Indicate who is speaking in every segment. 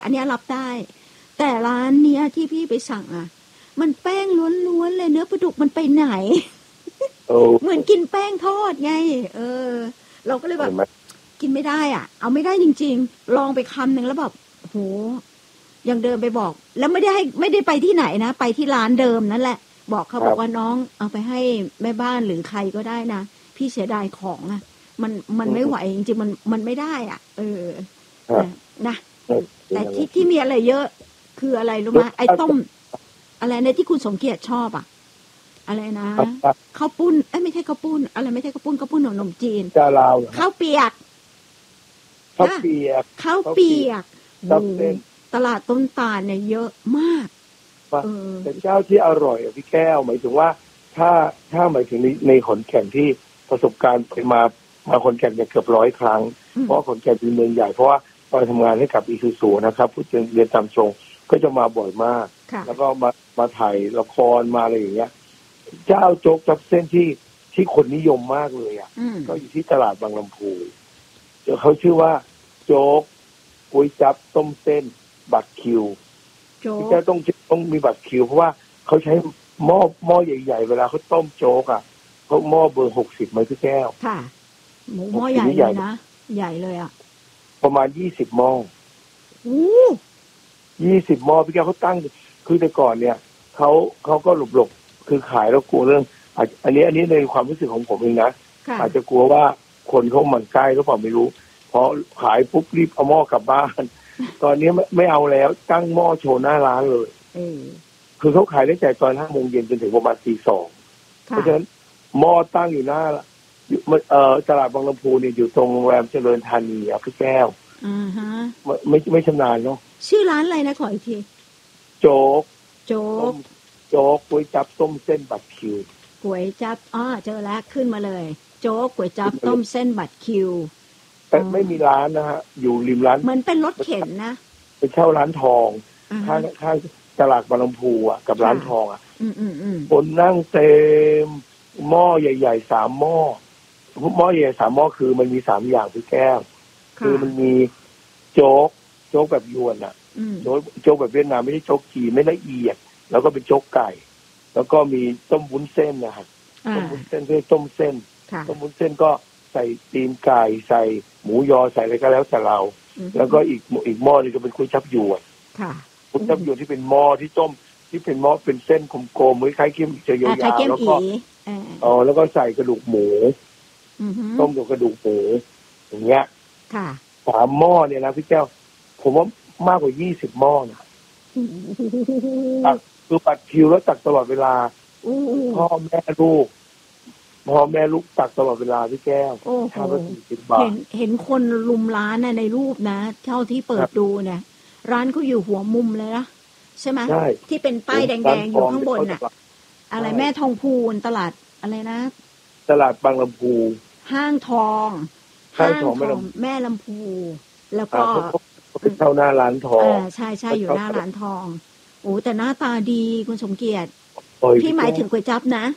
Speaker 1: อันนี้รับได้แต่ร้านเนี้ยที่พี่ไปสั่งอ่ะมันแป้งล้วนๆเลยเนื้อปลาดุกมันไปไหน เหมือนกินแป้งทอดไงเราก็เลยแบบกินไม่ได้อ่ะเอาไม่ได้จริงๆลองไปคำหนึ่งแล้วแบบโหยังเดินไปบอกแล้วไม่ได้ไปที่ไหนนะไปที่ร้านเดิมนั่นแหละบอกเขาบอกว่าน้องเอาไปให้แม่บ้านหรือใครก็ได้นะพี่เสียดายของอ่ะมันไม่ไหวจริงๆมันไม่ได้อ่ะนะแต่ที่มีอะไรเยอะคืออะไรรู้ไหมไอ้ต้มอะไรในที่คุณสมเกียรติชอบอ่ะอะไรนะข้าวปุ้นไม่ใช่ข้าวปุ้นอะไรไม่ใช่ข้าวปุ้นขนมจีนข้าวเปียกตลาดต้นตาลเนี่ยเยอะมาก
Speaker 2: เป็นเจ้าที่อร่อยพี่แก้วหมายถึงว่าถ้าหมายถึงในขอนแก่นที่ประสบการณ์ไปมาขอนแก่นเนี่ยเกือบ100 ครั้งเพราะขอนแก่นเป็นเมืองใหญ่เพราะว่าตอนทำงานให้กับอีซูซูนะครับผู้เรียนตามทรงก็จะมาบ่อยมากแล้วก็มาถ่ายละครมาอะไรอย่างเงี้ยเจ้าโจ๊กจับเส้นที่คนนิยมมากเลยอ่ะก็อยู่ที่ตลาดบางลำพูเขาชื่อว่าโจ๊กก๋วยจับต้มเส้นบัตรคิวพี่แก้วต้องมีบัตรคิวเพราะว่าเขาใช้หม้อใหญ่ๆเวลาเขาต้มโจ๊กอ่ะเขาหม้อเบอร์60ไหมพี่แก้ว
Speaker 1: ค่ะหม้อใหญ่เลยนะใหญ่เลยอ่ะ
Speaker 2: ประมาณ20 หม้อ20 หม้อพี่แก้วเขาตั้งคือแต่ก่อนเนี่ยเขาก็หลบคือขายแล้วกลัวเรื่องอันนี้ในความรู้สึกของผมเองนะอาจจะกลัวว่าคนเขามันใกล้หรือเปล่าไม่รู้พอขายปุ๊บรีบเอาหม้อกลับบ้านตอนนี้ไม่เอาแล้วตั้งหม้อโชว์หน้าร้านเลยคือเขาขายได้แต่ตอน5 โมงเย็นจนถึงประมาณตี 2เพราะฉะนั้นหม้อตั้งอยู่หน้าตลาดบางลำพูเนี่ยอยู่ตรงโรงแรมเจริญธานีพี่แก้วไม่ชำนาญเนาะ
Speaker 1: ชื่อร้านอะไรนะขออีกที
Speaker 2: โจ๊กก๋วยจั๊บต้มเส้นบัตรคิว
Speaker 1: ก๋วยจั๊บเจอแล้วขึ้นมาเลยโจ๊กก๋วยจั๊บต้มเส้นบัตรคิว
Speaker 2: ไม่มีร้านนะฮะอยู่ริมร้าน
Speaker 1: เหมือนเป็นรถเข็นนะ
Speaker 2: ไปเช่าร้านทองข้างตลาดบางลำพูอ่ะกับร้านทองอ่ะคนนั่งเต็มหม้อใหญ่ๆ3 หม้อใหญ่3 หม้อคือมันมี3 อย่างพี่แก้วคือมันมีโจ๊กแบบยวนอ่ะโจ๊กแบบเวียดนามไม่ใช่โจ๊กจีไม่ละเอียดแล้วก็เป็นโจ๊กไก่แล้วก็มีต้มวุ้นเส้นนะครับต้มวุ้นเส้นด้วยต้มเส้นต้มวุ้นเส้นก็ใส่ตีนไก่ใส่หมูยอใส่อะไรก็แล้วแต่เราแล้วก็อีกหม้อนึงก็เป็นก๋วยจั๊บยวนก๋วยจั๊บยวนที่เป็นหม้อที่ต้มที่เป็นหม้อเป็นเส้นกลมๆคล้ายๆเกี๊ยวจะยาวๆแล้วก็แล้วก็ใส่กระดูกหมูต้มกับกระดูกหมูอย่างเงี้ย3 หม้อเนี่ยนะพี่แก้วผมว่ามากกว่า20 หม้อนะตักคือปัดคิวแล้วตักตลอดเวลาพ่อแม่ลูกตักตลอดเวลาพี่แก้วชามละ40 บาท
Speaker 1: เห็นคนลุมร้านน่ะในรูปนะเท่าที่เปิดดูเนี่ยร้านก็อยู่หัวมุมเลยนะใช่ไหมที่เป็นป้ายแดงๆอยู่ข้างบนน่ะอะไรแม่ทองพูนตลาดอะไรนะ
Speaker 2: ตลาดบางลำพู
Speaker 1: ห้างทองแม่ลำพูแล้วก็
Speaker 2: เป็นเท่าหน้าร้านทอง
Speaker 1: ใช่อยู่หน้าร้านทองโอ้แต่หน้าตาดีคุณสมเกียรติพี่หมายถึงก๋วยจั๊บนะ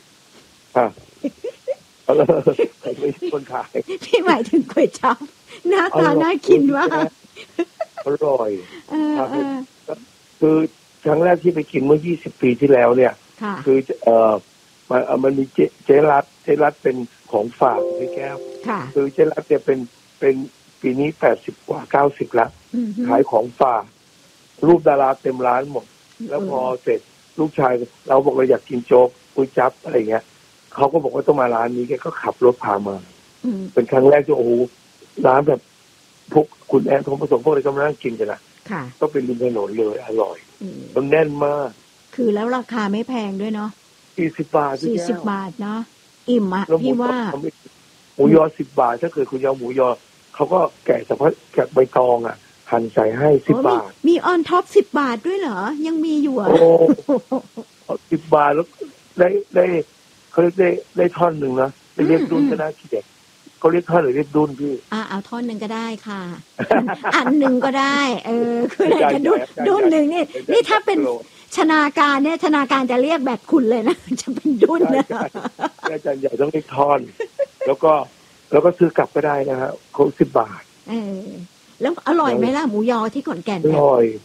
Speaker 2: ไม่ใช่คนขาย
Speaker 1: พี่หมายถึงก๋วยจั๊บหน้าตาน่ากินมาก
Speaker 2: อร่อยคือครั้งแรกที่ไปกินเมื่อ20 ปีที่แล้วเนี่ยคือมันมีเจรัตเป็นของฝากพี่แก้วคือเจรัตเนี่ยเป็นปีนี้80 กว่า90แล้วขายของฝากรูปดาราเต็มร้านหมดแล้วพอเสร็จลูกชายเราบอกเราอยากกินโจ๊กก๋วยจั๊บอะไรเงี้ยเขาก็บอกว่าต้องมาร้านนี้แกก็ขับรถพามาเป็นครั้งแรกที่โอ้โหร้านแบบพวกคุณแอนทองผสมพวกอะไรก็มานั่งกินกันนะก็เป็นริมถนนเลยอร่อยมันแน่นมาก
Speaker 1: คือแล้วราคาไม่แพงด้วยเนาะ
Speaker 2: 40 บาท
Speaker 1: 40 บาทเนาะอิ่มอ่ะพี่ว่า
Speaker 2: หมูยอ10 บาทถ้าเกิดคุณยอหมูยอเขาก็แกะเฉพาะแกะใบตองอ่ะหั่นใส่ให้10 บาท
Speaker 1: มีออนท็อป10 บาทด้วยเหรอยังมีอยู่อ่ะ
Speaker 2: 10 บาทแล้วได้เขาเรียกได้ท่อนหนึ่งนะได้เรียกดุนก็ได้ที่เด็กเขาเรียกท่อนหรือเรียกดุนพี่
Speaker 1: เอาท่อนหนึ่งก็ได้ค่ะอันหนึ่งก็ได้คืออะไรจะดุนหนึ่งนี่ถ้าเป็นชนาการเนี่ยชนาการจะเรียกแบบคุณเลยนะจะเป็นดุนนะ
Speaker 2: อาจารย์ใหญ่ต้องเรียกท่อนแล้วก็ซื้อกลับก็ได้นะฮะเขา10 บาท
Speaker 1: แล้วอร่อยไหมล่ะหมูยอที่ขอนแก่น
Speaker 2: อร่อย